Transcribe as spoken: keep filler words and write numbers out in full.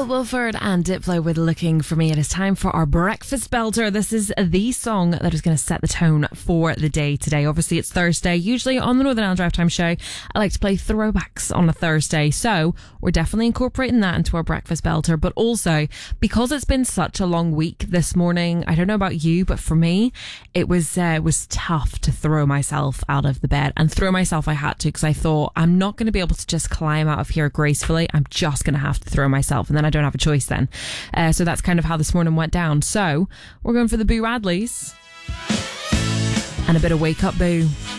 Will Wilford and Diplo with Looking For Me. It is time for our breakfast belter. This is the song that is going to set the tone for the day today. Obviously, it's Thursday. Usually on the Northern Ireland Drive Time show, I like to play throwbacks on a Thursday. So we're definitely incorporating that into our breakfast belter. But also, because it's been such a long week this morning, I don't know about you, but for me, it was uh, it was tough to throw myself out of the bed. And throw myself I had to, because I thought, I'm not going to be able to just climb out of here gracefully. I'm just going to have to throw myself, and then I don't have a choice then. Uh, so that's kind of how this morning went down. So we're going for the Boo Radleys and a bit of Wake Up Boo.